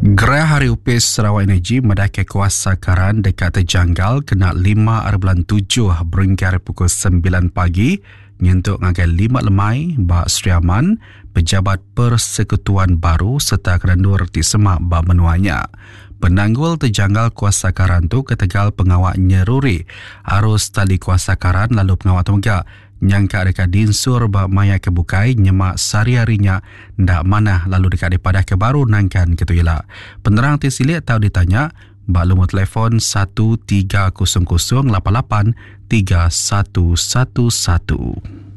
Gerai Hari Upis Sarawak Energy mendaki kuasa karan dekat terjanggal kena 5.7 beringkar pukul 9 pagi nyentuk ngagai 5 lemai Bak Sri Aman, Pejabat Persekutuan Baru serta Kerendur di Semak Bak Menuanya. Penanggul terjanggal kuasa karan tu ketegal pengawak nyeruri arus tali kuasa karan lalu pengawak tunggak nyangka dekat dinsur bak maya kebukai nyemak sari-harinya ndak mana lalu dekat dipadah ke baru nangkan ketuyela. Penerang tisilik tahu ditanya bak lumur telefon 130088 3111.